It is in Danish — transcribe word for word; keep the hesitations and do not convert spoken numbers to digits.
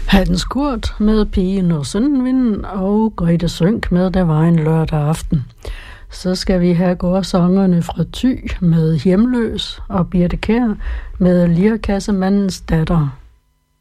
Hans Kurt med Pigen og Søndenvinden og Grete Sønk med Der var en lørdag aften. Så skal vi have gårdsangerne fra Thy med Hjemløs og Birte Kjær med Lirkassemandens datter.